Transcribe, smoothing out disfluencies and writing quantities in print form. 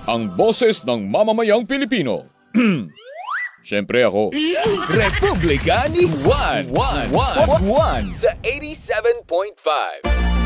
ang boses ng mamamayang Pilipino. Siyempre ako. Republika ni Juan Juan sa 87.5.